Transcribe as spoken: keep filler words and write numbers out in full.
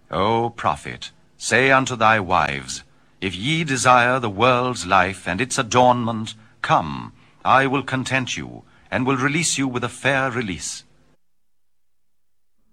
O prophet, say unto thy wives, If ye desire the world's life and its adornment, come, I will content you, and will release you with a fair release.